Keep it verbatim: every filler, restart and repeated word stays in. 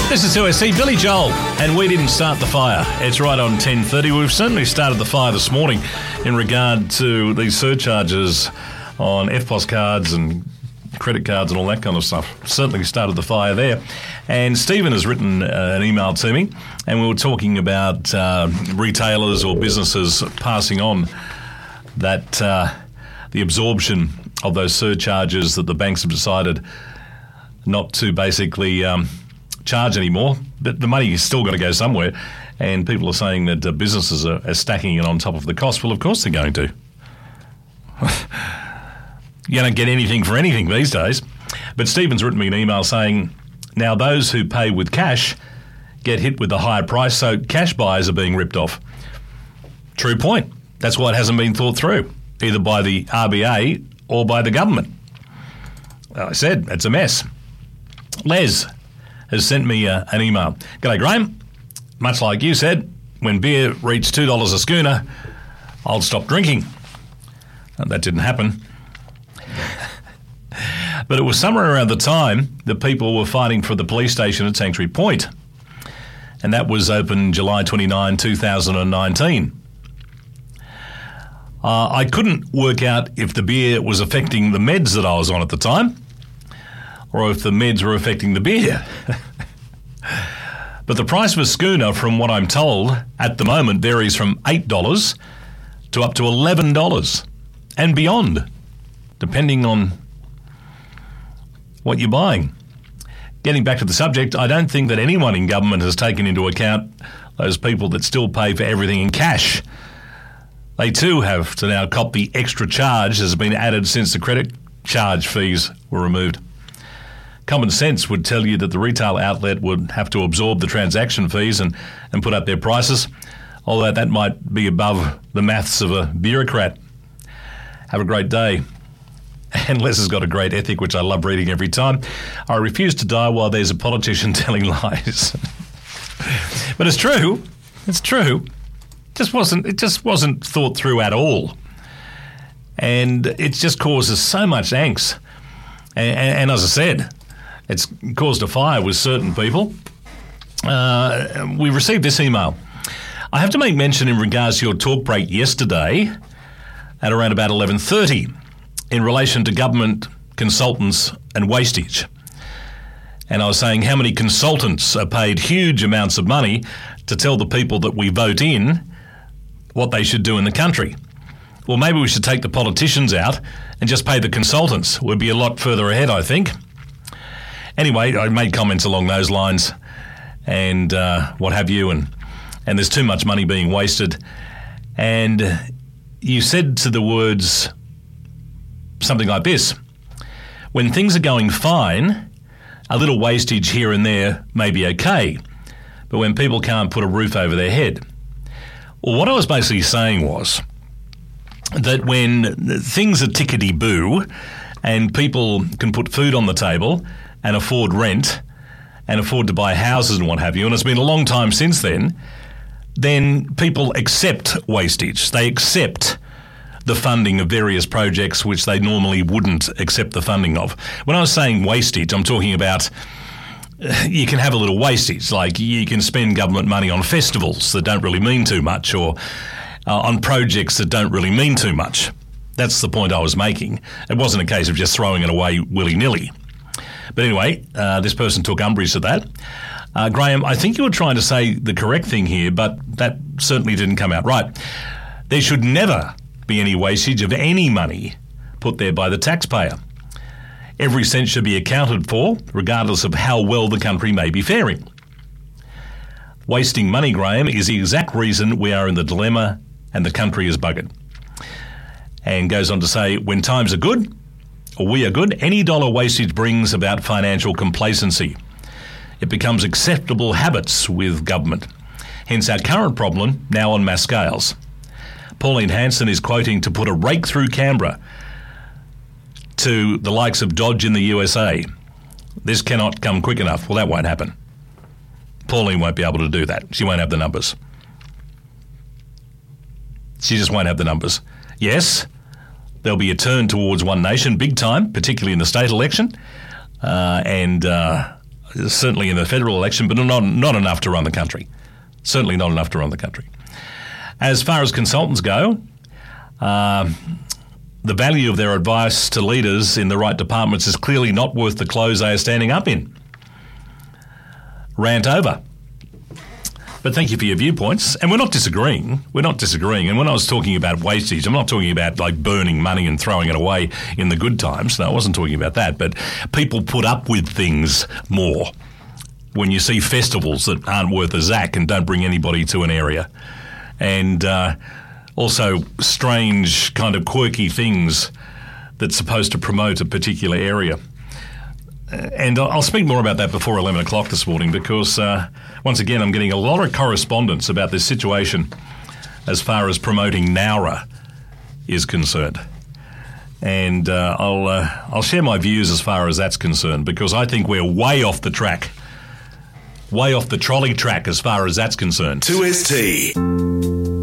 This is two S C, Billy Joel, and we didn't start the fire. It's right on ten thirty. We've certainly started the fire this morning in regard to these surcharges on F P O S cards and credit cards and all that kind of stuff. Certainly started the fire there. And Stephen has written uh, an email to me, and we were talking about uh, retailers or businesses passing on that uh, the absorption of those surcharges that the banks have decided not to basically um, charge anymore, but the money is still got to go somewhere, and people are saying that uh, businesses are, are stacking it on top of the cost. Well, of course they're going to. You don't get anything for anything these days. But Stephen's written me an email saying, now those who pay with cash get hit with the higher price, so cash buyers are being ripped off. True point. That's why it hasn't been thought through, either by the R B A or by the government. I said, it's a mess. Les has sent me uh, an email. G'day, Graham. Much like you said, when beer reached two dollars a schooner, I'll stop drinking. And that didn't happen. But it was somewhere around the time that people were fighting for the police station at Sanctuary Point. And that was open July twenty-ninth, two thousand nineteen. Uh, I couldn't work out if the beer was affecting the meds that I was on at the time, or if the meds were affecting the beer. But the price of a schooner, from what I'm told, at the moment varies from eight dollars to up to eleven dollars and beyond, depending on what you're buying. Getting back to the subject, I don't think that anyone in government has taken into account those people that still pay for everything in cash. They too have to now cop the extra charge that has been added since the credit charge fees were removed. Common sense would tell you that the retail outlet would have to absorb the transaction fees and, and put up their prices, although that might be above the maths of a bureaucrat. Have a great day. And Les has got a great ethic, which I love reading every time. I refuse to die while there's a politician telling lies. But it's true. It's true. It just wasn't, it just wasn't thought through at all. And it just causes so much angst. And, and, and as I said, it's caused a fire with certain people. Uh, we received this email. I have to make mention in regards to your talk break yesterday at around about eleven thirty in relation to government consultants and wastage. And I was saying how many consultants are paid huge amounts of money to tell the people that we vote in what they should do in the country. Well, maybe we should take the politicians out and just pay the consultants. We'd be a lot further ahead, I think. Anyway, I made comments along those lines and uh, what have you, and, and there's too much money being wasted. And you said to the words something like this: when things are going fine, a little wastage here and there may be okay, but when people can't put a roof over their head. Well, what I was basically saying was that when things are tickety-boo and people can put food on the table and afford rent and afford to buy houses and what have you, and it's been a long time since then, then people accept wastage. They accept the funding of various projects which they normally wouldn't accept the funding of. When I was saying wastage, I'm talking about uh, you can have a little wastage, like you can spend government money on festivals that don't really mean too much, or uh, on projects that don't really mean too much. That's the point I was making. It wasn't a case of just throwing it away willy-nilly. But anyway, uh, this person took umbrage to that. Uh, Graham, I think you were trying to say the correct thing here, but that certainly didn't come out right. There should never be any wastage of any money put there by the taxpayer. Every cent should be accounted for, regardless of how well the country may be faring. Wasting money, Graham, is the exact reason we are in the dilemma and the country is buggered. And goes on to say, when times are good, or we are good, any dollar wastage brings about financial complacency. It becomes acceptable habits with government. Hence our current problem now on mass scales. Pauline Hanson is quoting to put a rake through Canberra to the likes of Dodge in the U S A. This cannot come quick enough. Well, that won't happen. Pauline won't be able to do that. She won't have the numbers. She just won't have the numbers. Yes, there'll be a turn towards One Nation, big time, particularly in the state election. Uh, and uh, certainly in the federal election, but not, not enough to run the country. Certainly not enough to run the country. As far as consultants go, um, the value of their advice to leaders in the right departments is clearly not worth the clothes they are standing up in. Rant over. But thank you for your viewpoints. And we're not disagreeing. We're not disagreeing. And when I was talking about wastage, I'm not talking about like burning money and throwing it away in the good times. No, I wasn't talking about that. But people put up with things more when you see festivals that aren't worth a zack and don't bring anybody to an area. And uh, also strange kind of quirky things that's supposed to promote a particular area. And I'll speak more about that before eleven o'clock this morning because, uh, once again, I'm getting a lot of correspondence about this situation as far as promoting Nowra is concerned. And uh, I'll uh, I'll share my views as far as that's concerned because I think we're way off the track, way off the trolley track as far as that's concerned. two S T.